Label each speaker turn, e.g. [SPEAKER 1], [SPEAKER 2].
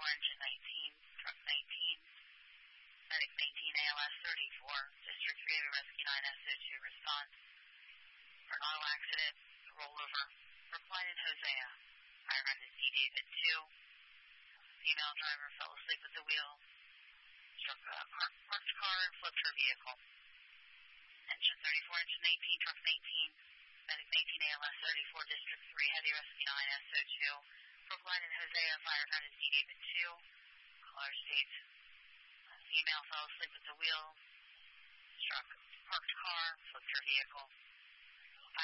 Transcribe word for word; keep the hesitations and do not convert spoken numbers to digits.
[SPEAKER 1] engine nineteen, truck nineteen, medic nineteen, A L S thirty-four, District three, Rescue nine, S O two, response for an auto accident, rollover, Brookline and Hosea. Fire on is D. David two, female driver fell asleep at the wheel, struck a parked, parked car and flipped her vehicle. Engine thirty-four, engine nineteen, truck nineteen, medic nineteen, A L S thirty-four, District three, Heavy Rescue nine, S O two, Brookline and Hosea, fire on is D. David two, caller states, female fell asleep at the wheel, struck parked car, flipped her vehicle.